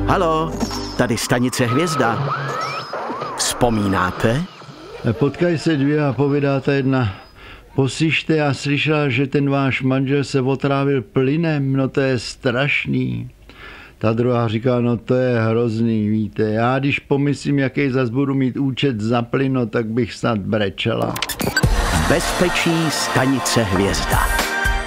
Halo, tady stanice Hvězda. Vzpomínáte? Potkají se dvě a povídá ta jedna: Poslyšte, já slyšela, že ten váš manžel se otrávil plynem, no to je strašný. Ta druhá říká, no to je hrozný, víte, já když pomyslím, jaký zas budu mít účet za plyn, no tak bych snad brečela. Bezpečí stanice Hvězda.